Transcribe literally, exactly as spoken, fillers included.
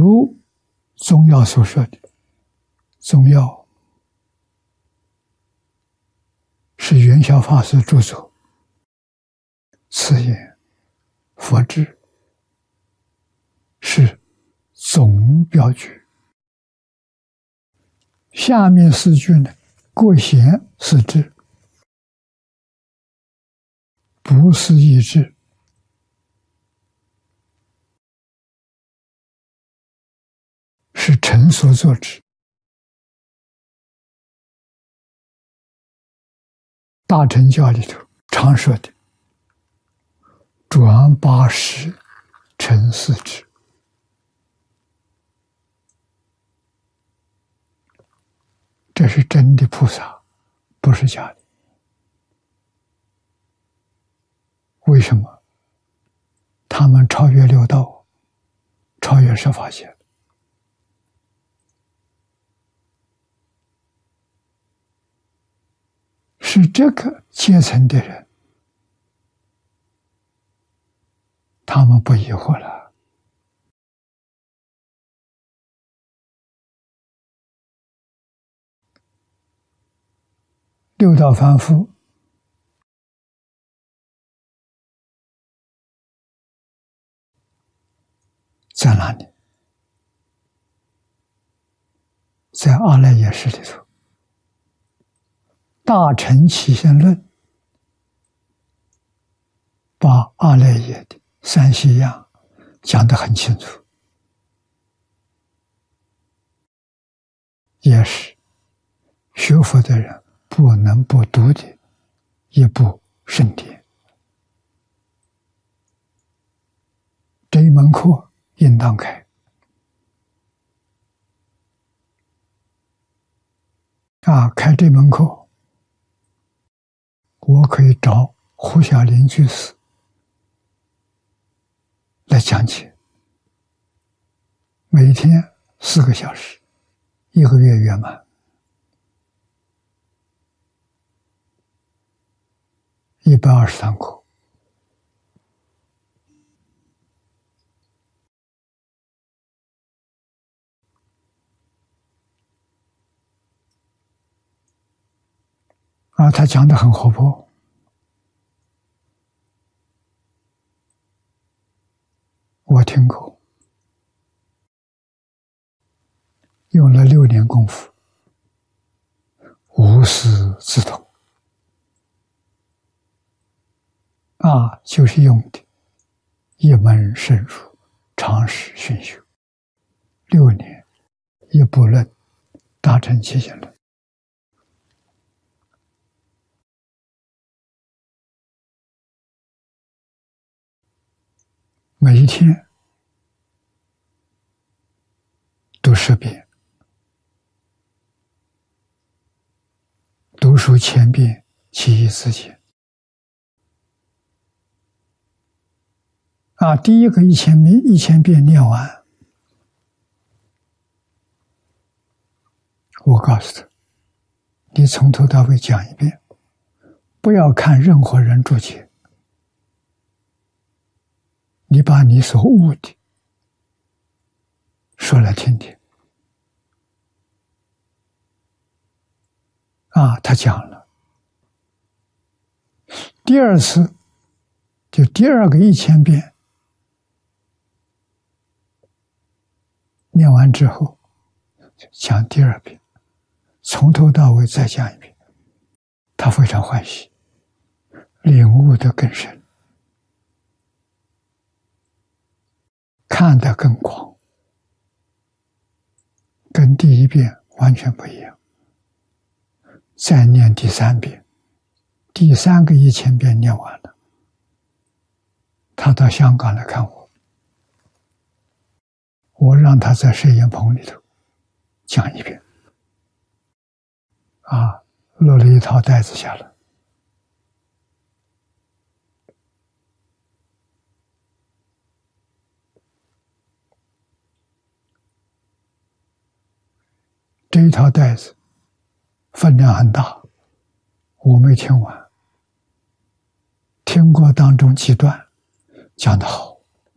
如宗耀所说的，宗耀是元宵法师著作，此言佛智是总标句。下面四句呢，各显是智，不是一智。是臣所作之。大乘教里头常说的转八识成四智，这是真的菩萨，不是假的。为什么？他们超越六道，超越十法界，是这个阶层的人，他们不疑惑了。六道凡夫在哪里？在阿赖耶识里头。大乘起信论把阿赖耶的三细样讲得很清楚，也是学佛的人不能不读的一部圣典。这一门课应当开啊！开这门课，我可以找胡小林居士来讲解，每天四个小时，一个月圆满。一百二十堂课，啊，他讲得很活泼。我听过，用了六年功夫，无师自通。啊，就是用的一门深入，长时熏修，六年一部论，大乘起信论。每一天读十遍，读书千遍，其义自见。啊，第一个一千遍，一千遍念完，我告诉他，你从头到尾讲一遍，不要看任何人注解，你把你所悟的说来听听。啊，他讲了，第二次就第二个一千遍念完之后，讲第二遍，从头到尾再讲一遍，他非常欢喜，领悟得更深，看得更广，跟第一遍完全不一样。再念第三遍，第三个一千遍念完了，他到香港来看我，我让他在摄影棚里头讲一遍，啊，落了一套袋子下来。这一套袋子分量很大，我没听完，听过当中几段，讲得好。